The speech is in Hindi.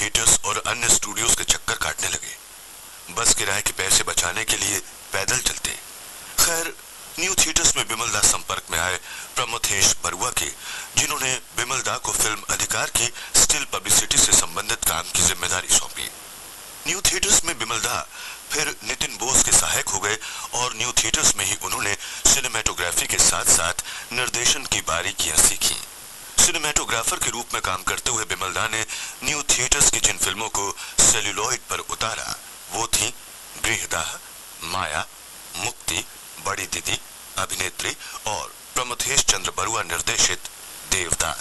थिएटर्स और अन्य स्टूडियोज के चक्कर काटने लगे। बस किराए के पैसे बचाने के लिए पैदल चलते। खैर, न्यू थिएटर्स में बिमल दा संपर्क में आए प्रमथेश बरुआ के, जिन्होंने बिमल दा को फिल्म अधिकार की स्टिल पब्लिसिटी से संबंधित काम की जिम्मेदारी सौंपी। न्यू थिएटर्स में बिमल दा फिर नितिन बोस के सहायक हो गए और न्यू थिएटर्स में ही उन्होंने सिनेमेटोग्राफी के साथ साथ निर्देशन की बारीकियां सीखी। सिनेमेटोग्राफर के रूप में काम करते हुए बिमल दा ने न्यू थिएटर्स की जिन फिल्मों को सेल्यूलॉइड पर उतारा वो थी गृहदाह, माया, मुक्ति, बड़ी दीदी, अभिनेत्री और प्रमथेश चंद्र बरुआ निर्देशित देवदास।